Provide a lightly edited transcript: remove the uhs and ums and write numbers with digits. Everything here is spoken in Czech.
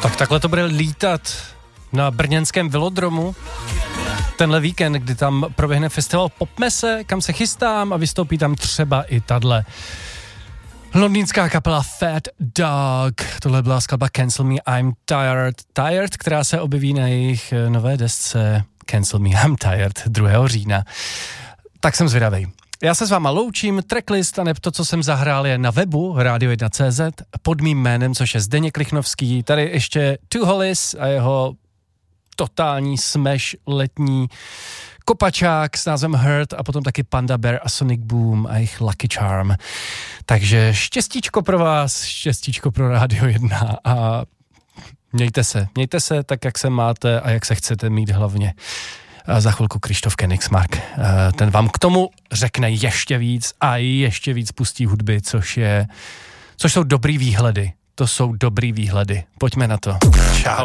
Tak takhle to bude lítat na brněnském velodromu tenhle víkend, kdy tam proběhne festival Popmese, kam se chystám a vystoupí tam třeba i tahle londýnská kapela Fat Dog. Tohle byla skladba Cancel Me, I'm Tired, která se objeví na jejich nové desce Cancel Me, I'm Tired 2. října. Tak jsem zvědavej. Já se s váma loučím, tracklist a to, co jsem zahrál, je na webu radio1.cz pod mým jménem, což je Zdeněk Lichnovský. Tady ještě Two Hollies a jeho totální smash letní kopačák s názvem Hurt a potom taky Panda Bear a Sonic Boom a jejich Lucky Charm. Takže štěstíčko pro vás, štěstíčko pro Radio 1 a mějte se tak, jak se máte a jak se chcete mít hlavně. A za chvilku Krištof Königsmark. Ten vám k tomu řekne ještě víc a ještě víc pustí hudby, což jsou dobrý výhledy. To jsou dobrý výhledy. Pojďme na to. Čau.